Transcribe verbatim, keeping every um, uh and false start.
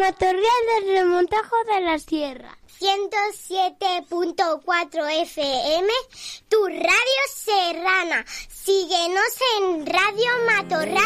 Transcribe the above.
Matorral del Remontajo de la Sierra. ciento siete punto cuatro F M, tu radio serrana. Síguenos en Radio Matorral